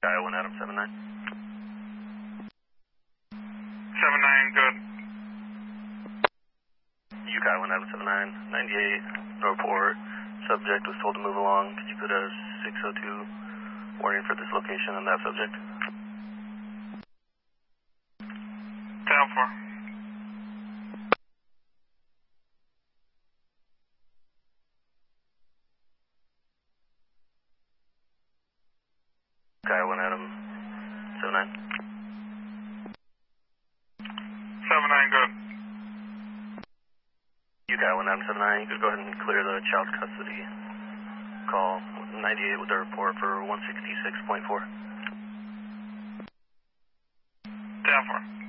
Iowa Adam 79. 79, good. Iowa Adam 79, 98, no report. Subject was told to move along. Could you put a 602 warning for this location on that subject? 10-4. Iowa Adam 79. 79, good. Iowa Adam 79, you could go ahead and clear the child's custody call 98 with a report for 166.4. 10-4.